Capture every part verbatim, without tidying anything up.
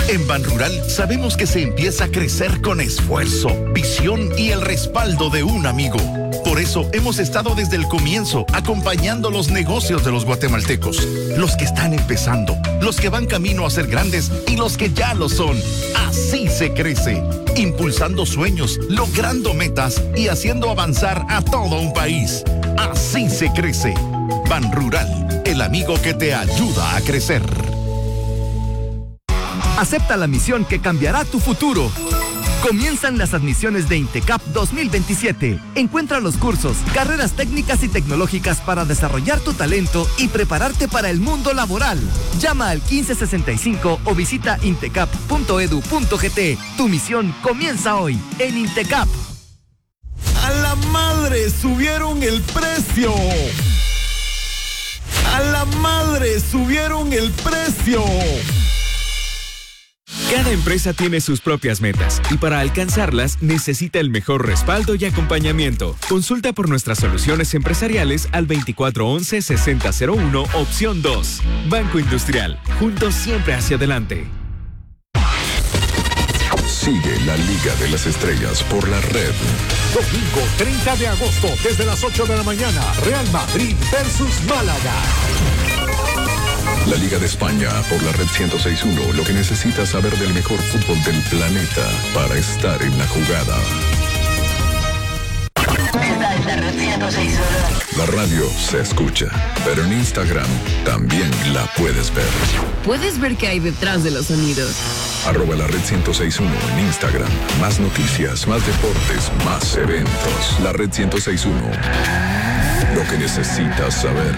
En Banrural sabemos que se empieza a crecer con esfuerzo, visión y el respaldo de un amigo. Por eso hemos estado desde el comienzo acompañando los negocios de los guatemaltecos, los que están empezando, los que van camino a ser grandes y los que ya lo son. Así se crece, impulsando sueños, logrando metas y haciendo avanzar a todo un país. Así se crece. Banrural, el amigo que te ayuda a crecer. Acepta la misión que cambiará tu futuro. Comienzan las admisiones de INTECAP dos mil veintisiete. Encuentra los cursos, carreras técnicas y tecnológicas para desarrollar tu talento y prepararte para el mundo laboral. Llama al quince sesenta y cinco o visita intecap punto edu punto gt. Tu misión comienza hoy en INTECAP. ¡A la madre! ¡Subieron el precio! ¡A la madre! ¡Subieron el precio! Cada empresa tiene sus propias metas y para alcanzarlas necesita el mejor respaldo y acompañamiento. Consulta por nuestras soluciones empresariales al veinticuatro once sesenta cero uno opción dos. Banco Industrial, juntos siempre hacia adelante. Sigue la Liga de las Estrellas por la red. Domingo treinta de agosto desde las ocho de la mañana, Real Madrid versus Málaga. La Liga de España por la red ciento seis punto uno, lo que necesitas saber del mejor fútbol del planeta para estar en la jugada. Esta es la red ciento seis punto uno. La radio se escucha, pero en Instagram también la puedes ver. Puedes ver qué hay detrás de los sonidos. Arroba la red ciento seis punto uno en Instagram. Más noticias, más deportes, más eventos. La red ciento seis punto uno. Lo que necesitas saber.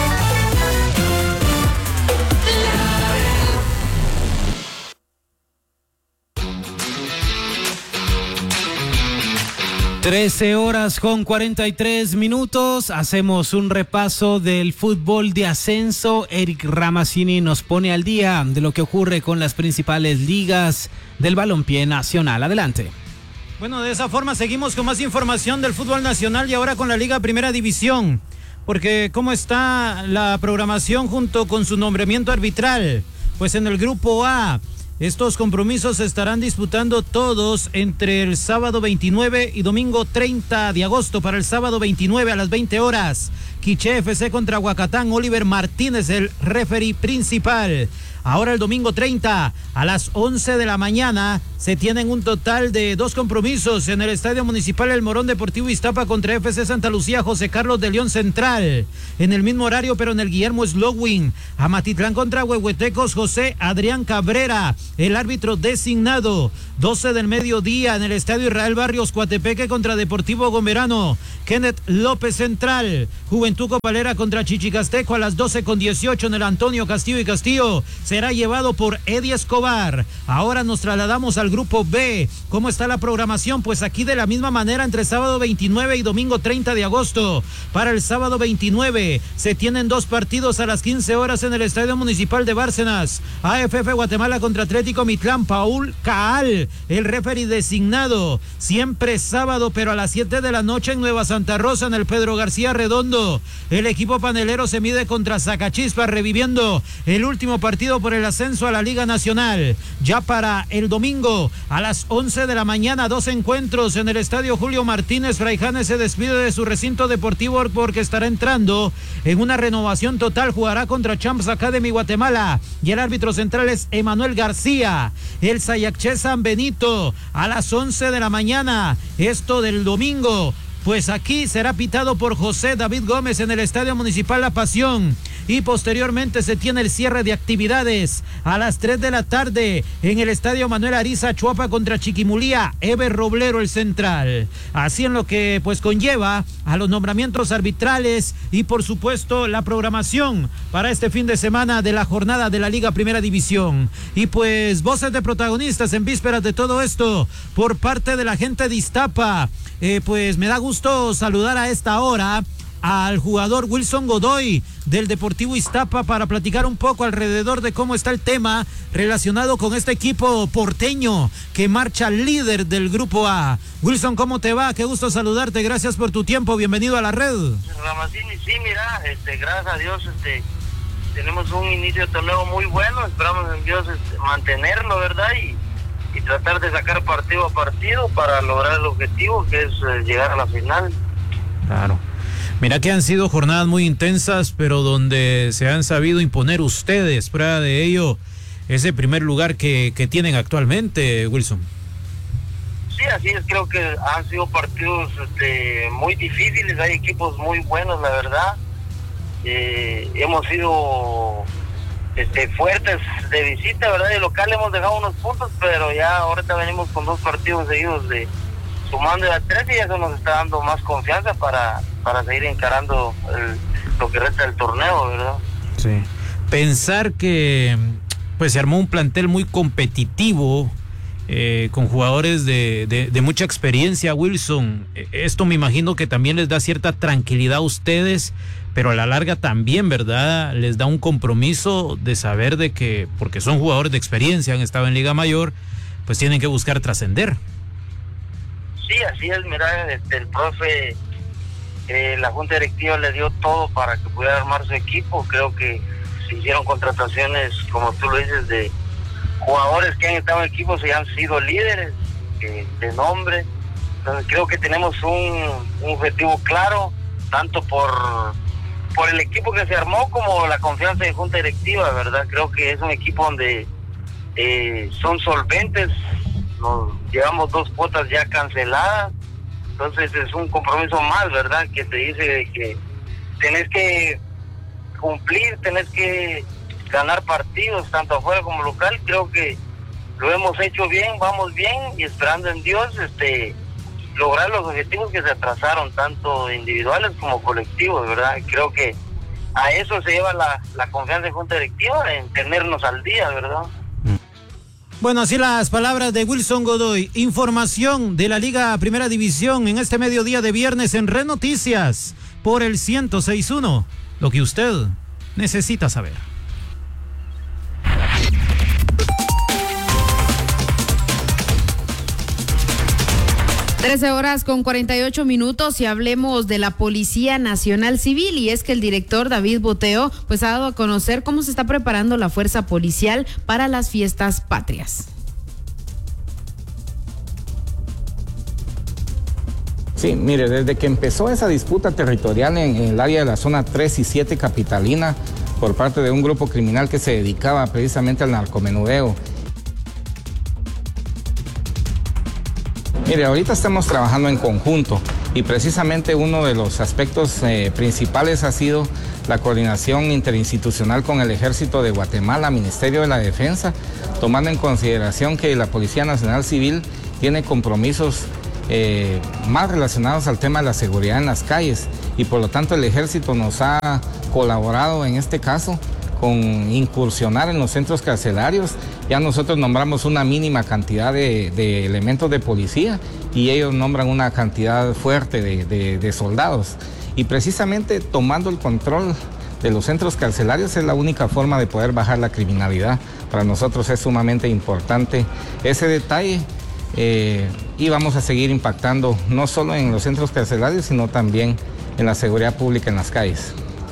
trece horas con cuarenta y tres minutos. Hacemos un repaso del fútbol de ascenso. Eric Ramazzini nos pone al día de lo que ocurre con las principales ligas del balompié nacional. Adelante. Bueno, de esa forma seguimos con más información del fútbol nacional y ahora con la Liga Primera División. Porque ¿cómo está la programación junto con su nombramiento arbitral? Pues en el grupo A, estos compromisos se estarán disputando todos entre el sábado veintinueve y domingo treinta de agosto. Para el sábado veintinueve a las veinte horas, Quiché F C contra Huacatán, Oliver Martínez, el referee principal. Ahora el domingo treinta a las once de la mañana se tienen un total de dos compromisos en el Estadio Municipal El Morón Deportivo Iztapa contra F C Santa Lucía, José Carlos de León Central. En el mismo horario, pero en el Guillermo Slowin, Amatitlán contra Huehuetecos, José Adrián Cabrera, el árbitro designado. doce del mediodía en el Estadio Israel Barrios, Coatepeque contra Deportivo Gomerano, Kenneth López Central. Juventud Copalera contra Chichicasteco a las doce con dieciocho en el Antonio Castillo y Castillo. Será llevado por Eddie Escobar. Ahora nos trasladamos al grupo B. ¿Cómo está la programación? Pues aquí de la misma manera entre sábado veintinueve y domingo treinta de agosto. Para el sábado veintinueve se tienen dos partidos a las quince horas en el Estadio Municipal de Bárcenas. A F F Guatemala contra Atlético Mitlán, Paul Caal, el referee designado. Siempre sábado, pero a las siete de la noche en Nueva Santa Rosa, en el Pedro García Redondo. El equipo panelero se mide contra Zacachispa, reviviendo el último partido por el ascenso a la Liga Nacional. Ya para el domingo a las once de la mañana, dos encuentros en el Estadio Julio Martínez. Fraijanes se despide de su recinto deportivo porque estará entrando en una renovación total. Jugará contra Champs Academy Guatemala y el árbitro central es Emanuel García. El Sayacché San Benito a las once de la mañana, esto del domingo. Pues aquí será pitado por José David Gómez en el Estadio Municipal La Pasión. Y posteriormente se tiene el cierre de actividades a las tres de la tarde en el Estadio Manuel Ariza, Chuapa contra Chiquimulía, Eber Roblero el central. Así en lo que pues conlleva a los nombramientos arbitrales y por supuesto la programación para este fin de semana de la jornada de la Liga Primera División. Y pues voces de protagonistas en vísperas de todo esto por parte de la gente de Iztapa. Eh, pues me da gusto saludar a esta hora al jugador Wilson Godoy del Deportivo Iztapa para platicar un poco alrededor de cómo está el tema relacionado con este equipo porteño que marcha líder del Grupo A. Wilson, ¿cómo te va? Qué gusto saludarte, gracias por tu tiempo, bienvenido a la red. Ramazzini, sí, mira, este, gracias a Dios, este, tenemos un inicio de torneo muy bueno, esperamos en Dios este, mantenerlo, ¿verdad? Y, y tratar de sacar partido a partido para lograr el objetivo, que es eh, llegar a la final. Claro. Mira que han sido jornadas muy intensas, pero donde se han sabido imponer ustedes. Prueba de ello ese primer lugar que, que tienen actualmente, Wilson. Sí, así es, creo que han sido partidos este, muy difíciles, hay equipos muy buenos, la verdad. Eh, hemos sido este, fuertes de visita, ¿verdad? De local hemos dejado unos puntos, pero ya ahorita venimos con dos partidos seguidos de sumando a tres y eso nos está dando más confianza para, para seguir encarando el, lo que resta del torneo, ¿verdad? Sí. Pensar que pues se armó un plantel muy competitivo, eh, con jugadores de, de, de mucha experiencia, Wilson. Esto me imagino que también les da cierta tranquilidad a ustedes, pero a la larga también, ¿verdad? Les da un compromiso de saber de que, porque son jugadores de experiencia, han estado en Liga Mayor, pues tienen que buscar trascender. Sí, así es, mira, este, el profe, eh, la junta directiva le dio todo para que pudiera armar su equipo. Creo que se hicieron contrataciones, como tú lo dices, de jugadores que han estado en equipos y han sido líderes eh, de nombre. Entonces creo que tenemos un, un objetivo claro, tanto por, por el equipo que se armó como la confianza de junta directiva, ¿verdad? Creo que es un equipo donde eh, son solventes. Nos llevamos dos cuotas ya canceladas, entonces es un compromiso más, ¿verdad? Que te dice que tenés que cumplir, tenés que ganar partidos, tanto afuera como local. Creo que lo hemos hecho bien, vamos bien y esperando en Dios este lograr los objetivos que se atrasaron, tanto individuales como colectivos, ¿verdad? Creo que a eso se lleva la, la confianza de junta directiva, en tenernos al día, ¿verdad? Bueno, así las palabras de Wilson Godoy. Información de la Liga Primera División en este mediodía de viernes en Red Noticias por el ciento seis punto uno. Lo que usted necesita saber. trece horas con cuarenta y ocho minutos y hablemos de la Policía Nacional Civil, y es que el director David Boteo pues ha dado a conocer cómo se está preparando la fuerza policial para las fiestas patrias. Sí, mire, desde que empezó esa disputa territorial en, en el área de la zona tres y siete capitalina por parte de un grupo criminal que se dedicaba precisamente al narcomenudeo. Mire, ahorita estamos trabajando en conjunto y precisamente uno de los aspectos eh, principales ha sido la coordinación interinstitucional con el Ejército de Guatemala, Ministerio de la Defensa, tomando en consideración que la Policía Nacional Civil tiene compromisos eh, más relacionados al tema de la seguridad en las calles y por lo tanto el Ejército nos ha colaborado en este caso con incursionar en los centros carcelarios. Ya nosotros nombramos una mínima cantidad de, de elementos de policía y ellos nombran una cantidad fuerte de, de, de soldados. Y precisamente tomando el control de los centros carcelarios es la única forma de poder bajar la criminalidad. Para nosotros es sumamente importante ese detalle eh, y vamos a seguir impactando no solo en los centros carcelarios, sino también en la seguridad pública en las calles.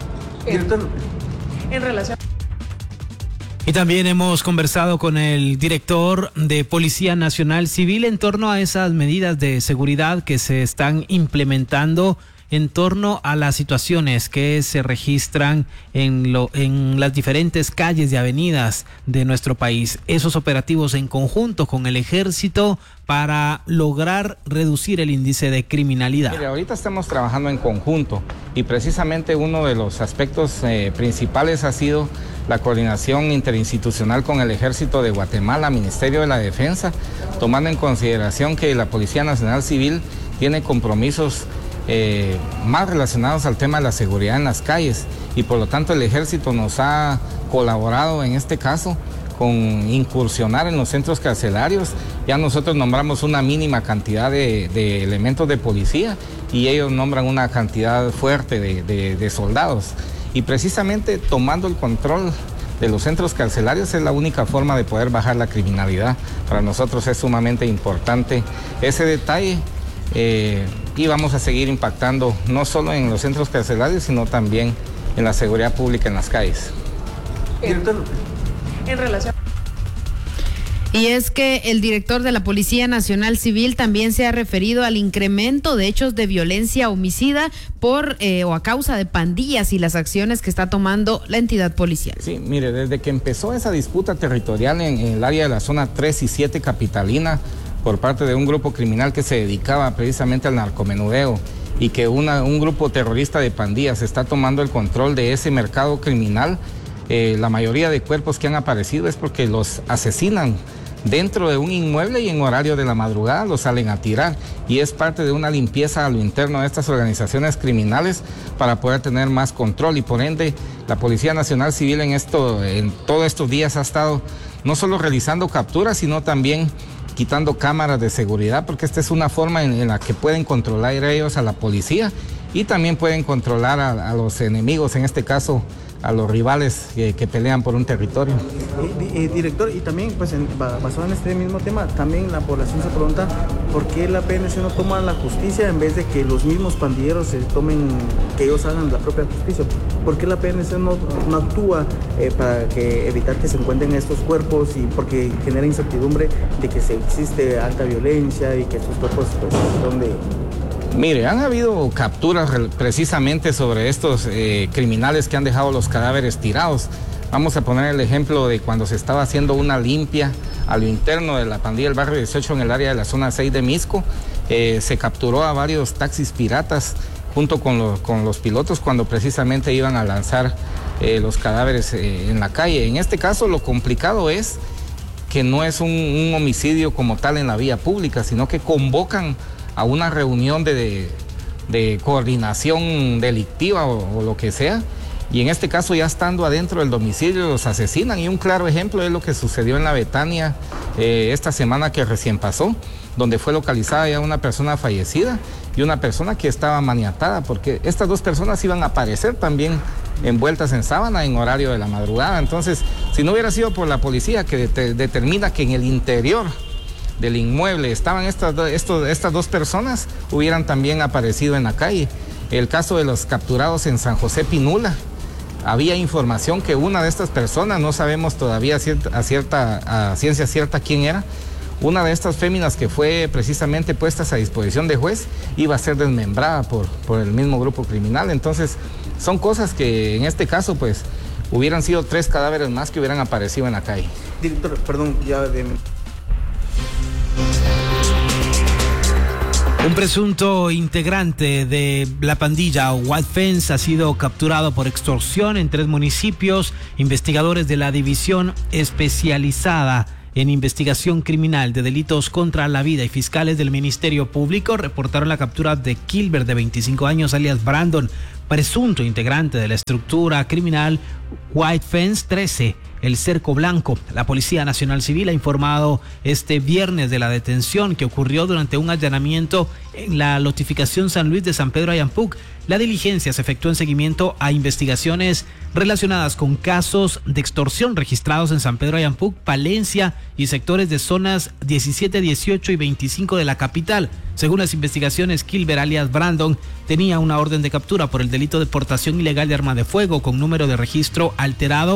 En relación. Y también hemos conversado con el director de Policía Nacional Civil en torno a esas medidas de seguridad que se están implementando en torno a las situaciones que se registran en, lo, en las diferentes calles y avenidas de nuestro país. Esos operativos en conjunto con el Ejército para lograr reducir el índice de criminalidad. Mire, ahorita estamos trabajando en conjunto y precisamente uno de los aspectos eh, principales ha sido la coordinación interinstitucional con el Ejército de Guatemala, Ministerio de la Defensa, tomando en consideración que la Policía Nacional Civil tiene compromisos eh, más relacionados al tema de la seguridad en las calles y por lo tanto el Ejército nos ha colaborado en este caso con incursionar en los centros carcelarios. Ya nosotros nombramos una mínima cantidad de, de elementos de policía y ellos nombran una cantidad fuerte de, de, de soldados. Y precisamente tomando el control de los centros carcelarios es la única forma de poder bajar la criminalidad. Para nosotros es sumamente importante ese detalle eh, y vamos a seguir impactando no solo en los centros carcelarios, sino también en la seguridad pública en las calles. Director, en relación. Y es que el director de la Policía Nacional Civil también se ha referido al incremento de hechos de violencia homicida por eh, o a causa de pandillas y las acciones que está tomando la entidad policial. Sí, mire, desde que empezó esa disputa territorial en, en el área de la zona tres y siete capitalina por parte de un grupo criminal que se dedicaba precisamente al narcomenudeo y que una, un grupo terrorista de pandillas está tomando el control de ese mercado criminal, eh, la mayoría de cuerpos que han aparecido es porque los asesinan dentro de un inmueble y en horario de la madrugada los salen a tirar, y es parte de una limpieza a lo interno de estas organizaciones criminales para poder tener más control, y por ende la Policía Nacional Civil en esto, en todos estos días ha estado no solo realizando capturas, sino también quitando cámaras de seguridad, porque esta es una forma en, en la que pueden controlar ellos a la policía y también pueden controlar a, a los enemigos, en este caso a los rivales que, que pelean por un territorio. Eh, eh, director, y también pues en, basado en este mismo tema, también la población se pregunta por qué la P N C no toma la justicia en vez de que los mismos pandilleros se tomen, que ellos hagan la propia justicia. ¿Por qué la P N C no, no actúa eh, para que evitar que se encuentren estos cuerpos, y porque genera incertidumbre de que se existe alta violencia y que estos cuerpos pues son de... Mire, han habido capturas precisamente sobre estos eh, criminales que han dejado los cadáveres tirados. Vamos a poner el ejemplo de cuando se estaba haciendo una limpia a lo interno de la pandilla del barrio dieciocho en el área de la zona seis de Misco. Eh, se capturó a varios taxis piratas junto con, lo, con los pilotos cuando precisamente iban a lanzar eh, los cadáveres eh, en la calle. En este caso lo complicado es que no es un, un homicidio como tal en la vía pública, sino que convocan a una reunión de, de, de coordinación delictiva o, o lo que sea, y en este caso ya estando adentro del domicilio los asesinan, y un claro ejemplo es lo que sucedió en la Betania eh, esta semana que recién pasó, donde fue localizada ya una persona fallecida y una persona que estaba maniatada, porque estas dos personas iban a aparecer también envueltas en sábana en horario de la madrugada. Entonces, si no hubiera sido por la policía que de, determina que en el interior del inmueble estaban estas, estos, estas dos personas, hubieran también aparecido en la calle. El caso de los capturados en San José Pinula, había información que una de estas personas, no sabemos todavía a, cierta, a, cierta, a ciencia cierta quién era, una de estas féminas que fue precisamente puestas a disposición de juez, iba a ser desmembrada por, por el mismo grupo criminal. Entonces, son cosas que en este caso, pues, hubieran sido tres cadáveres más que hubieran aparecido en la calle. Director, perdón, ya de... Un presunto integrante de la pandilla White Fence ha sido capturado por extorsión en tres municipios. Investigadores de la División Especializada en Investigación Criminal de Delitos contra la Vida y fiscales del Ministerio Público reportaron la captura de Kilber, de veinticinco años, alias Brandon, presunto integrante de la estructura criminal White Fence trece. El Cerco Blanco. La Policía Nacional Civil ha informado este viernes de la detención que ocurrió durante un allanamiento en la lotificación San Luis de San Pedro Ayampuc. La diligencia se efectuó en seguimiento a investigaciones relacionadas con casos de extorsión registrados en San Pedro Ayampuc, Palencia y sectores de zonas diecisiete, dieciocho y veinticinco de la capital. Según las investigaciones, Kilber, alias Brandon, tenía una orden de captura por el delito de portación ilegal de arma de fuego con número de registro alterado